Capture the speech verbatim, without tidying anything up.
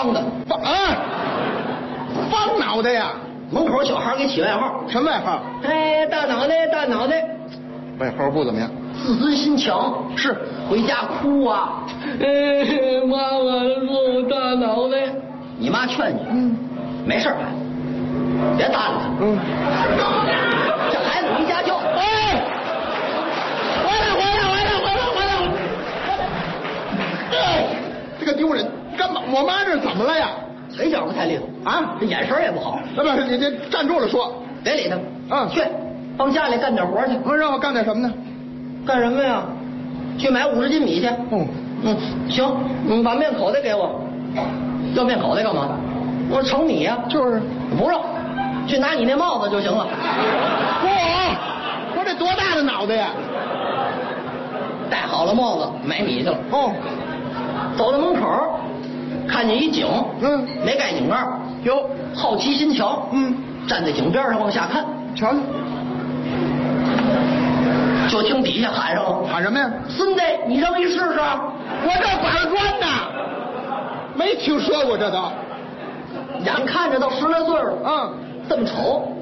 方的， 方啊，方脑袋呀！ 门口小孩给起外号， 什么外号？ 哎，大脑袋，大脑袋， 外号不怎么样。 自尊心强， 是回家哭啊！哎，妈妈说我大脑袋，你妈劝你，嗯，没事儿，别搭理他， 嗯， 这孩子没家教，哎，回来，回来，回来，回来，回来， 哎，这个丢人！干嘛？我妈这怎么了呀？ 腿脚不太利索啊， 这眼神也不好。 那不是你这站住了说， 别理他， 嗯， 去帮家里干点活去。 嗯，让我干点什么呢？ 干什么呀？去买五十斤米去。 嗯嗯，行，嗯，把面口袋给我。要面口袋干嘛？我说盛米呀。 就是不用，去拿你那帽子就行了。 我我这多大的脑袋呀？ 戴好了帽子，买米去了。 哦， 走到门口，看见一井， 嗯， 没盖井盖， 有， 好奇心强， 嗯， 站在井边上往下看， 瞧瞧， 就听底下喊上了， 喊什么呀？ 孙子，你扔一试试。 我这板砖呢，没听说过这都。 眼看着到十来岁了， 嗯， 这么丑，